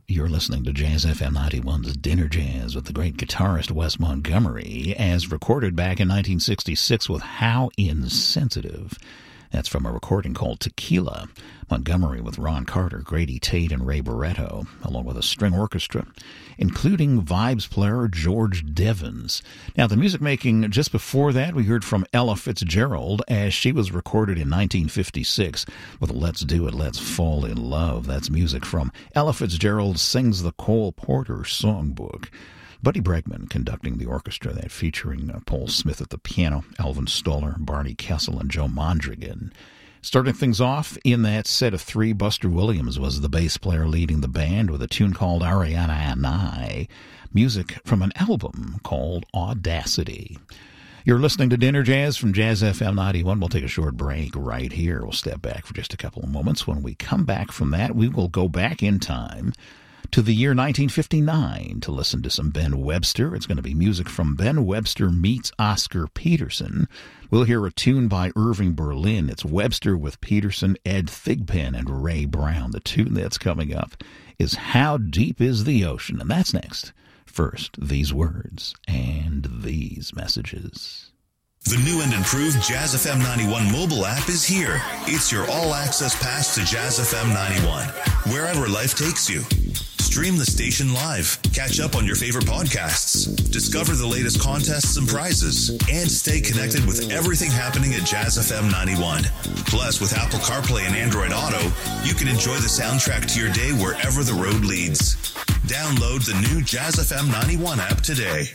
You're listening to Jazz FM 91's Dinner Jazz with the great guitarist Wes Montgomery, as recorded back in 1966 with How Insensitive. That's from a recording called Tequila. Montgomery with Ron Carter, Grady Tate, and Ray Barretto, along with a string orchestra, including vibes player George Devens. Now, the music making just before that, we heard from Ella Fitzgerald, as she was recorded in 1956 with Let's Do It, Let's Fall in Love. That's music from Ella Fitzgerald Sings the Cole Porter Songbook. Buddy Bregman conducting the orchestra, that featuring Paul Smith at the piano, Alvin Stoller, Barney Kessel, and Joe Mondrigan. Starting things off in that set of three, Buster Williams was the bass player leading the band with a tune called Ariana and I, music from an album called Audacity. You're listening to Dinner Jazz from Jazz FM 91. We'll take a short break right here. We'll step back for just a couple of moments. When we come back from that, we will go back in time to the year 1959 to listen to some Ben Webster. It's going to be music from Ben Webster meets Oscar Peterson. We'll hear a tune by Irving Berlin. It's Webster with Peterson, Ed Thigpen, and Ray Brown. The tune that's coming up is How Deep Is the Ocean? And that's next. First, these words and these messages. The new and improved Jazz FM 91 mobile app is here. It's your all-access pass to Jazz FM 91, wherever life takes you. Stream the station live, catch up on your favorite podcasts, discover the latest contests and prizes, and stay connected with everything happening at Jazz FM 91. Plus, with Apple CarPlay and Android Auto, you can enjoy the soundtrack to your day wherever the road leads. Download the new Jazz FM 91 app today.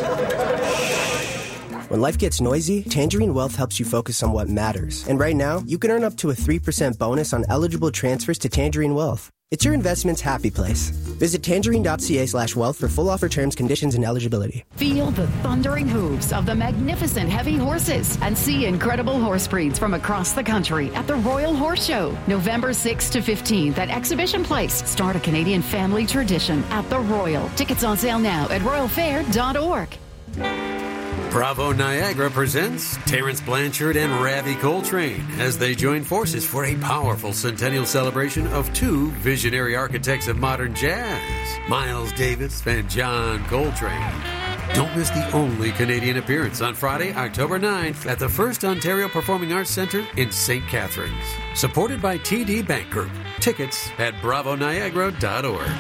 When life gets noisy, Tangerine Wealth helps you focus on what matters. And right now, you can earn up to a 3% bonus on eligible transfers to Tangerine Wealth. It's your investment's happy place. Visit tangerine.ca/wealth for full offer terms, conditions, and eligibility. Feel the thundering hooves of the magnificent heavy horses and see incredible horse breeds from across the country at the Royal Horse Show, November 6th to 15th at Exhibition Place. Start a Canadian family tradition at the Royal. Tickets on sale now at royalfair.org. Bravo Niagara presents Terrence Blanchard and Ravi Coltrane as they join forces for a powerful centennial celebration of two visionary architects of modern jazz, Miles Davis and John Coltrane. Don't miss the only Canadian appearance on Friday, October 9th at the First Ontario Performing Arts Centre in St. Catharines. Supported by TD Bank Group. Tickets at bravoniagara.org.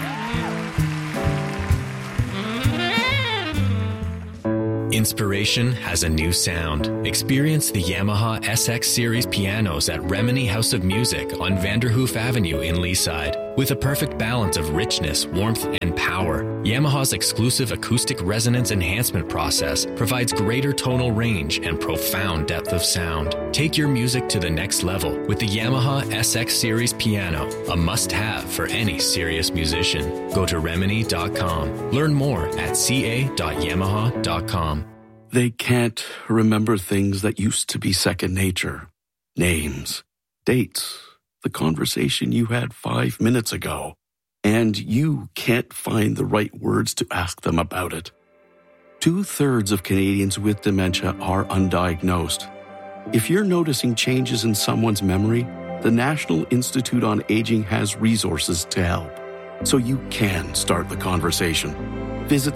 Inspiration has a new sound. Experience the Yamaha SX Series pianos at Remini House of Music on Vanderhoof Avenue in Leaside. With a perfect balance of richness, warmth, and power, Yamaha's exclusive acoustic resonance enhancement process provides greater tonal range and profound depth of sound. Take your music to the next level with the Yamaha SX Series piano, a must-have for any serious musician. Go to Remini.com. Learn more at ca.yamaha.com. They can't remember things that used to be second nature. Names, dates, the conversation you had 5 minutes ago. And you can't find the right words to ask them about it. 2/3 of Canadians with dementia are undiagnosed. If you're noticing changes in someone's memory, the National Institute on Aging has resources to help, so you can start the conversation. Visit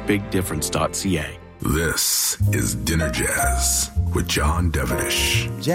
smallstepsbigdifference.ca. This is Dinner Jazz with John Devenish.